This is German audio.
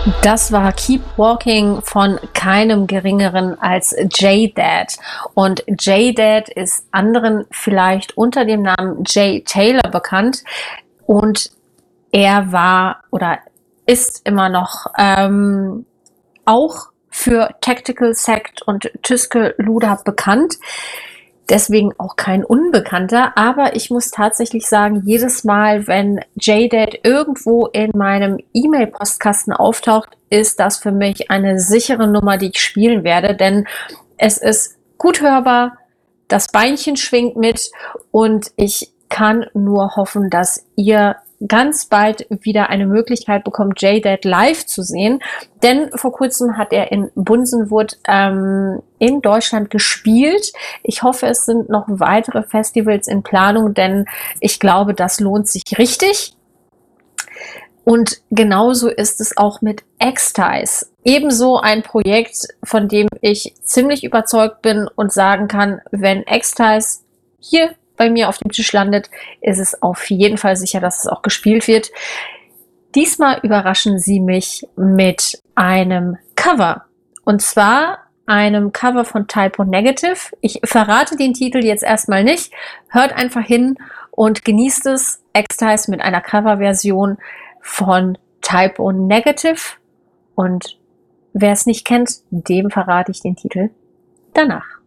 Das war Keep Walking von keinem Geringeren als J-Dad. Und J-Dad ist anderen vielleicht unter dem Namen Jay Taylor bekannt. Und er war oder ist immer noch auch für Tactical Sect und Tyske Luda bekannt. Deswegen auch kein Unbekannter, aber ich muss tatsächlich sagen, jedes Mal, wenn J-Dad irgendwo in meinem E-Mail-Postkasten auftaucht, ist das für mich eine sichere Nummer, die ich spielen werde, denn es ist gut hörbar, das Beinchen schwingt mit und ich kann nur hoffen, dass ihr ganz bald wieder eine Möglichkeit bekommt, J-Dad live zu sehen. Denn vor kurzem hat er in Bunsenwood in Deutschland gespielt. Ich hoffe, es sind noch weitere Festivals in Planung, denn ich glaube, das lohnt sich richtig. Und genauso ist es auch mit X-Ties. Ebenso ein Projekt, von dem ich ziemlich überzeugt bin und sagen kann, wenn X-Ties hier bei mir auf dem Tisch landet, ist es auf jeden Fall sicher, dass es auch gespielt wird. Diesmal überraschen sie mich mit einem Cover. Und zwar einem Cover von Type O Negative. Ich verrate den Titel jetzt erstmal nicht. Hört einfach hin und genießt es. X-Ties mit einer Coverversion von Type O Negative. Und wer es nicht kennt, dem verrate ich den Titel danach.